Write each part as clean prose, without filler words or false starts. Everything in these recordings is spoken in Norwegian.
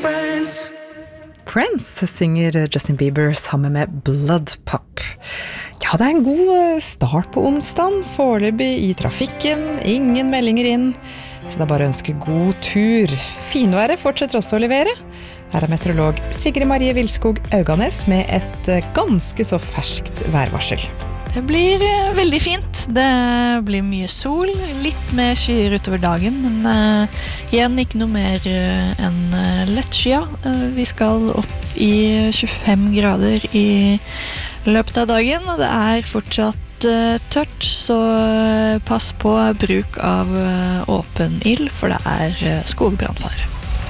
Friends synger Justin Bieber sammen med Blood Pop. Ja, det en god start på onsdagen, foreløpig i trafikken, ingen meldinger inn, så det bare å ønske god tur. Finværet fortsetter også å levere. Her meteorolog Sigrid Marie Vilskog Auganes med et ganske så ferskt værvarsel. Det blir veldig fint. Det blir mye sol, litt mer skyer utover dagen, men igjen ikke noe mer enn lettskya. Vi skal opp i 25 grader i løpet av dagen, og det fortsatt tørt, så pass på bruk av åpen ild, for det skogbrannfare.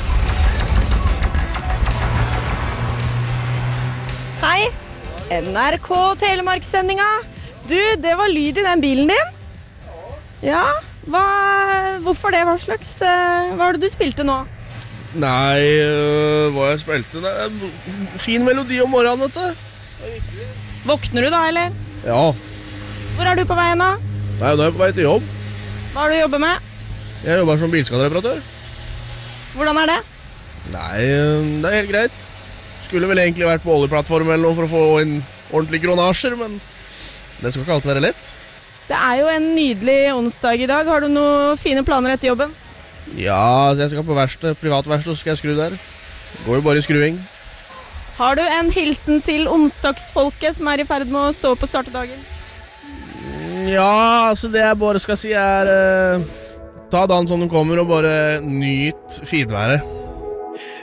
Hei, NRK Telemark-sendinga. Du, det var lyd i den bilen din. Ja, hvorfor det? Hva det du spilte nå? Nei, hva jeg spilte? Fin melodi om morgenen, dette. Våkner du da, eller? Ja. Hvor du på veien da? Nei, nå jeg på vei til jobb. Hva du jobber med? Jeg jobber som bilskadereparatør. Hvordan det? Nei, det helt greit. Skulle vel egentlig vært på oljeplattform eller noe for å få inn ordentlige kronasjer, men det skal ikke alltid være lett. Det jo en nydelig onsdag i dag. Har du noen fine planer etter jobben? Ja, så jeg skal på verksted, privat verksted, så skal jeg skru der. Det går jo bare i skruing. Har du en hilsen til onsdagsfolket som i ferd med å stå på startedagen? Ja, altså det jeg bare skal si ta dagen som den kommer og bare nyt finværet.